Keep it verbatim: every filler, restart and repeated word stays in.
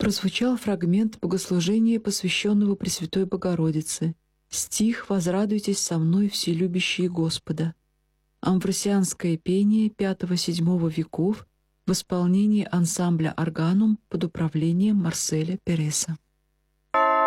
прозвучал фрагмент богослужения, посвященного Пресвятой Богородице, стих «Возрадуйтесь со мной, вселюбящие Господа». Амвросианское пение пятого-седьмого веков в исполнении ансамбля «Органум» под управлением Марселя Переса.